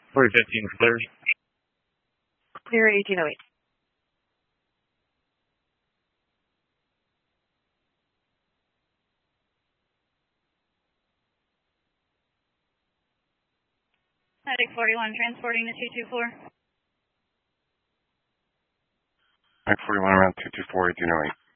4015 clear. Clear 1808. Attic 41, transporting to 224. Attic 41 around 224, 1808.